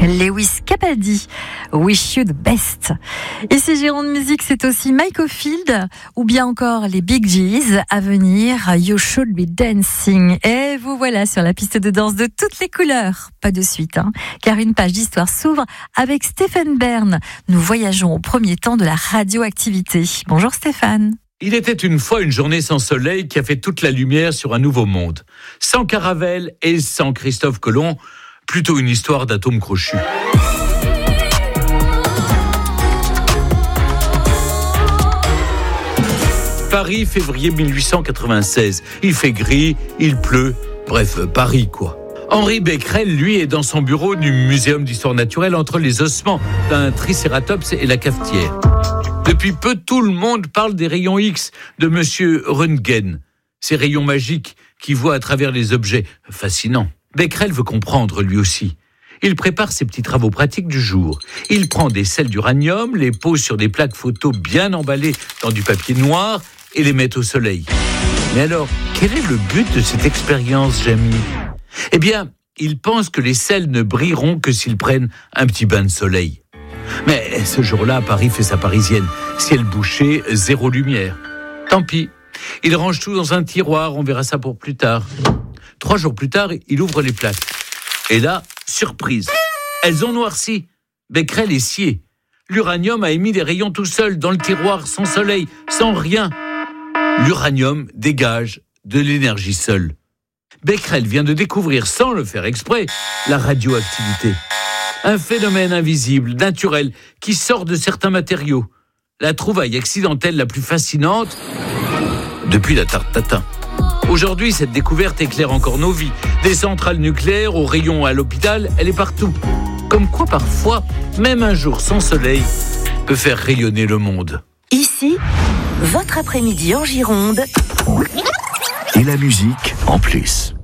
Lewis Capaldi, Wish You the Best. Et ces gérants de musique, c'est aussi Mike Oldfield ou bien encore les Bee Gees. À venir, You Should Be Dancing. Et vous voilà sur la piste de danse de toutes les couleurs. Pas de suite, car une page d'histoire s'ouvre avec Stéphane Bern. Nous voyageons au premier temps de la radioactivité. Bonjour Stéphane. Il était une fois une journée sans soleil qui a fait toute la lumière sur un nouveau monde. Sans Caravelle et sans Christophe Colomb, plutôt une histoire d'atomes crochus. Paris, février 1896. Il fait gris, il pleut, bref, Paris quoi. Henri Becquerel, lui, est dans son bureau du Muséum d'histoire naturelle entre les ossements d'un tricératops et la cafetière. Depuis peu, tout le monde parle des rayons X de Monsieur Röntgen. Ces rayons magiques qui voient à travers les objets. Fascinant. Becquerel veut comprendre lui aussi. Il prépare ses petits travaux pratiques du jour. Il prend des sels d'uranium, les pose sur des plaques photos bien emballées dans du papier noir et les met au soleil. Mais alors, quel est le but de cette expérience, Jamy ? Eh bien, il pense que les sels ne brilleront que s'ils prennent un petit bain de soleil. Mais ce jour-là, Paris fait sa parisienne. Ciel bouché, zéro lumière. Tant pis. Il range tout dans un tiroir, on verra ça pour plus tard. 3 jours plus tard, il ouvre les plaques. Et là, surprise, elles ont noirci. Becquerel est scié. L'uranium a émis des rayons tout seul, dans le tiroir, sans soleil, sans rien. L'uranium dégage de l'énergie seule. Becquerel vient de découvrir, sans le faire exprès, la radioactivité. Un phénomène invisible, naturel, qui sort de certains matériaux. La trouvaille accidentelle la plus fascinante depuis la tarte tatin. Aujourd'hui, cette découverte éclaire encore nos vies. Des centrales nucléaires aux rayons à l'hôpital, elle est partout. Comme quoi, parfois, même un jour sans soleil peut faire rayonner le monde. Ici, votre après-midi en Gironde. Et la musique en plus.